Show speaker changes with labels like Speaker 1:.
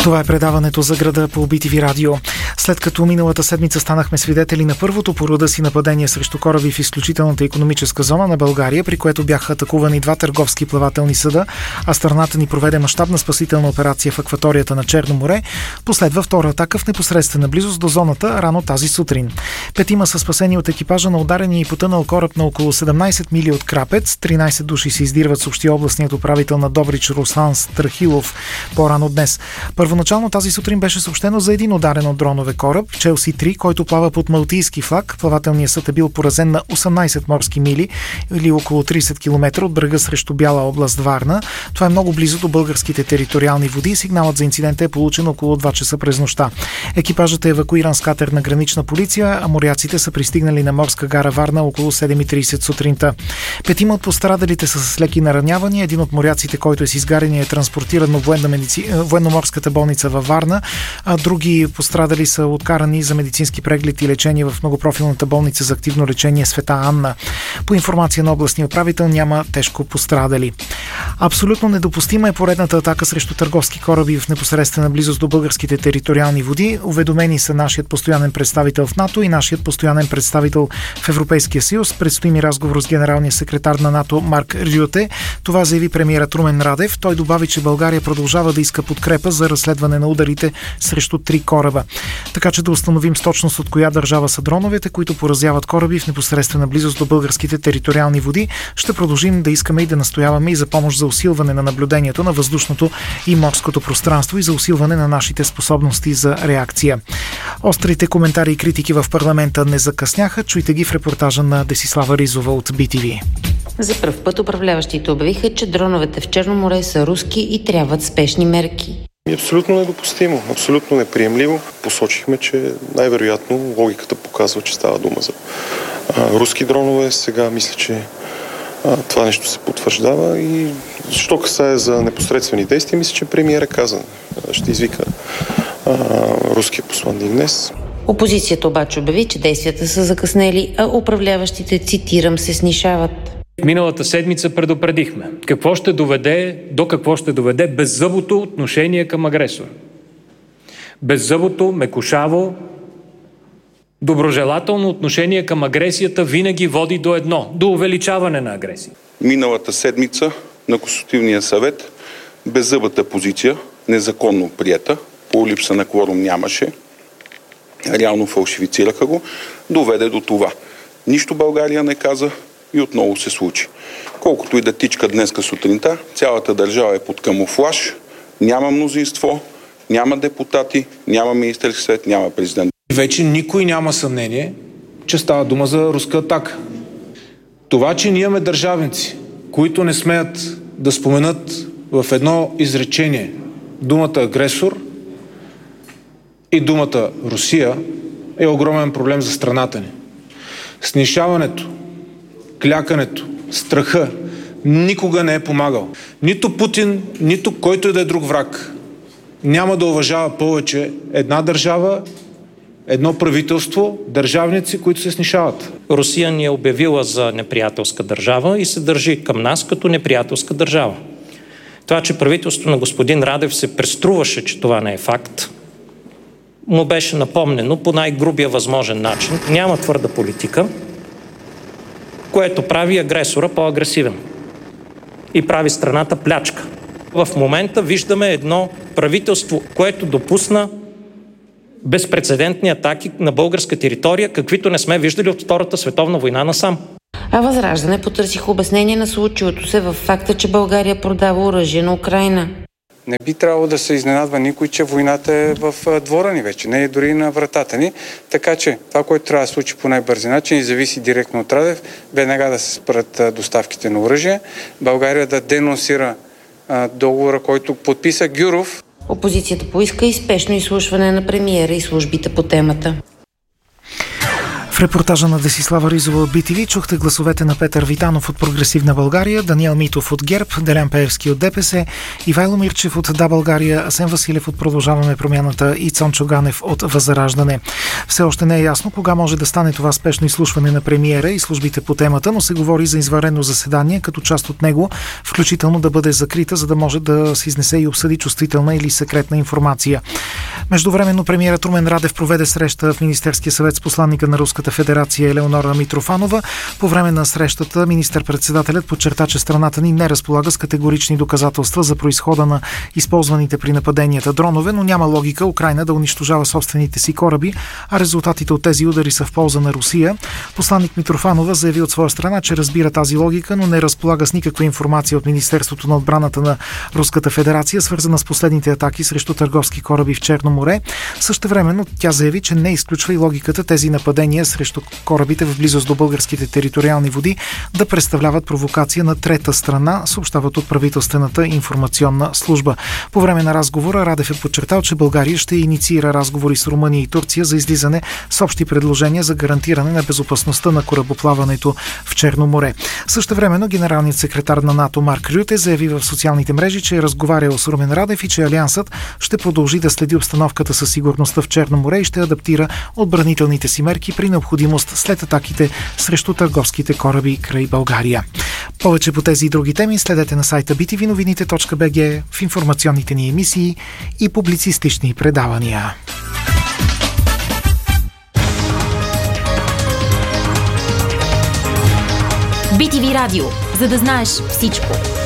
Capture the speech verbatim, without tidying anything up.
Speaker 1: Това е предаването за града по Би Ти Ви радио. След като миналата седмица станахме свидетели на първото по рода си нападение срещу кораби в изключителната икономическа зона на България, при което бяха атакувани два търговски плавателни съда, а страната ни проведе мащабна спасителна операция в акваторията на Черно море, последва втора атака в непосредствена близост до зоната рано тази сутрин. Петима са спасени от екипажа на ударения и потънал кораб на около седемнайсет мили от Крапец. тринайсет души се издирват, съобщи областният управител на Добрич Руслан Страхилов по-рано днес. Първоначално тази сутрин беше съобщено за един ударен от дронове кораб, Челси три, който плава под малтийски флаг. Плавателният съд е бил поразен на осемнайсет морски мили или около трийсет километра от брега срещу Бяла област Варна. Това е много близо до българските териториални води. Сигналът за инцидента е получен около два часа през нощта. Екипажът е евакуиран с катер на гранична полиция, а моряците са пристигнали на морска гара Варна около седем и трийсет сутринта. Петима от пострадалите са с леки наранявания. Един от моряците, който е с изгаряне, е транспортиран в военна медици... военноморската болница във Варна, а други пострадали са откарани за медицински преглед и лечение в многопрофилната болница за активно лечение Света Анна. По информация на областния управител няма тежко пострадали. Абсолютно недопустима е поредната атака срещу търговски кораби в непосредствена близост до българските териториални води. Уведомени са нашият постоянен представител в НАТО и нашият постоянен представител в Европейския съюз. Предстои ми разговор с генералния секретар на НАТО Марк Рюте. Това заяви премиерът Румен Радев. Той добави, че България продължава да иска подкрепа за разследване на ударите срещу три кораба. Така че да установим с точност от коя държава са дроновете, които поразяват кораби в непосредствена близост до българските териториални води. Ще продължим да искаме и да настояваме и за помощ за усилване на наблюдението на въздушното и морското пространство и за усилване на нашите способности за реакция. Острите коментари и критики в парламента не закъсняха. Чуйте ги в репортажа на Десислава Ризова от Би Ти Ви.
Speaker 2: За пръв път управляващите обявиха, че дроновете в Черно море са руски и трябват спешни мерки.
Speaker 3: Абсолютно недопустимо, абсолютно неприемливо. Посочихме, че най-вероятно логиката показва, че става дума за а, руски дронове. Сега мисля, че а, това нещо се потвърждава и що касае за непосредствени действия, мисля, че премиера каза, ще извика а, руския посланник днес.
Speaker 2: Опозицията обаче обяви, че действията са закъснели, а управляващите, цитирам, се снишават.
Speaker 4: Миналата седмица предупредихме какво ще доведе, до какво ще доведе беззъбото отношение към агресора. Беззъбото, мекушаво, доброжелателно отношение към агресията винаги води до едно, до увеличаване на агресия.
Speaker 5: Миналата седмица на Консултативния съвет беззъбата позиция, незаконно приета, по липса на кворум нямаше, реално фалшифицираха го, доведе до това. Нищо България не каза и отново се случи. Колкото и да тичка днеска сутринта, цялата държава е под камуфлаж, няма мнозинство, няма депутати, няма министерски съвет, няма президент.
Speaker 6: Вече никой няма съмнение, че става дума за руска атака. Това, че ние имаме държавници, които не смеят да споменат в едно изречение думата агресор и думата Русия, е огромен проблем за страната ни. Снишаването, клякането, страха никога не е помагал. Нито Путин, нито който и да е друг враг няма да уважава повече една държава, едно правителство, държавници, които се снишават.
Speaker 7: Русия ни е обявила за неприятелска държава и се държи към нас като неприятелска държава. Това, че правителството на господин Радев се преструваше, че това не е факт, му беше напомнено по най-грубия възможен начин. Няма твърда политика, което прави агресора по-агресивен и прави страната плячка. В момента виждаме едно правителство, което допусна безпрецедентни атаки на българска територия, каквито не сме виждали от Втората световна война насам.
Speaker 2: А Възраждане потърсих обяснение на случилото се във факта, че България продава оръжие на Украйна.
Speaker 8: Не би трябвало да се изненадва никой, че войната е в двора ни вече, не е дори на вратата ни. Така че това, което трябва да случи по най-бързи начин и зависи директно от Радев, веднага да се спрат доставките на оръжие. България да денонсира а, договора, който подписа Гюров.
Speaker 2: Опозицията поиска и спешно изслушване на премиера и службите по темата.
Speaker 1: В репортажа на Десислава Ризова от Би Ти Ви чухте гласовете на Петър Витанов от Прогресивна България, Даниел Митов от ГЕРБ, Делян Пеевски от Де Пе Се, Ивайло Мирчев от Да, България, Асен Василев от Продължаваме промяната и Цончо Ганев от Възраждане. Все още не е ясно кога може да стане това спешно изслушване на премиера и службите по темата, но се говори за извънредно заседание, като част от него включително да бъде закрита, за да може да се изнесе и обсъди чувствителна или секретна информация. Междувременно премиерът Румен Радев проведе среща в Министерския съвет с посланника на Руската федерация Елеонора Митрофанова. По време на срещата министър-председателят подчерта, че страната ни не разполага с категорични доказателства за произхода на използваните при нападенията дронове, но няма логика Украйна да унищожава собствените си кораби, а резултатите от тези удари са в полза на Русия. Посланник Митрофанова заяви от своя страна, че разбира тази логика, но не разполага с никаква информация от Министерството на отбраната на Руската федерация, свързана с последните атаки срещу търговски кораби в Черно море. Същевременно тя заяви, че не изключва и логиката тези нападения срещу корабите в близост до българските териториални води да представляват провокация на трета страна, съобщават от правителствената информационна служба. По време на разговора Радев е подчертал, че България ще инициира разговори с Румъния и Турция за излизане с общи предложения за гарантиране на безопасността на корабоплаването в Черно море. Същевременно генералният секретар на НАТО Марк Рюте заяви в социалните мрежи, че е разговарял с Румен Радев и че Алиансът ще продължи да следи обстановката със сигурността в Черно море и ще адаптира отбранителните си мерки при необходимост след атаките срещу търговските кораби край България. Повече по тези и други теми следете на сайта би ти ви новините точка би джи, в информационните ни емисии и публицистични предавания.
Speaker 9: Би Ти Ви радио, за да знаеш всичко.